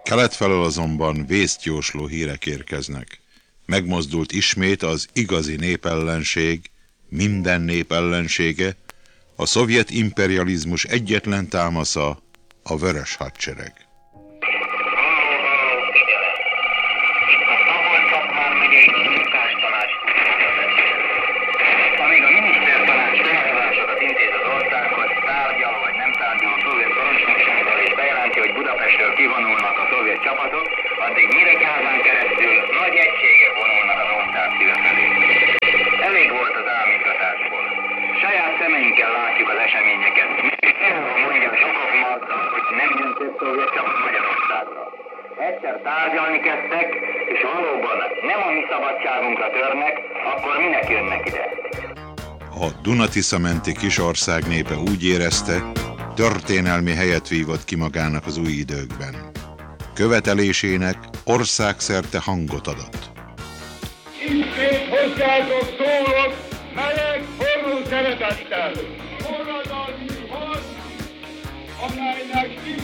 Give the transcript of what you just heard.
Kelet felől azonban vésztjósló hírek érkeznek. Megmozdult ismét az igazi népellenség, minden nép ellensége, a szovjet imperializmus egyetlen támasza, a Vörös Hadsereg. Amíg a minisztertanács felhívásokat intéz az országhoz, tárgyal vagy nem tárgyal a szovjet parancsnoksággal és bejelenti, hogy Budapestről kivonulnak a szovjet csapatok, addig Nyíregyházán keresztül nagy egységek vonulnak az ország szíve felé. Elég volt az álmítgatásból. Saját szemeinkkel látjuk az eseményeket. Erről mondja Zsukov Marta, hogy nem jön több szovjet csapat Magyarországra. Egyszer tárgyalni kezdtek, és valóban nem a mi szabadságunkra törnek, akkor minek jönnek ide? A Duna-Tisza menti kisország népe úgy érezte, történelmi helyet vívott ki magának az új időkben. Követelésének országszerte hangot adott. Ismét hozzátok szólok, meleg, forró szeretettel!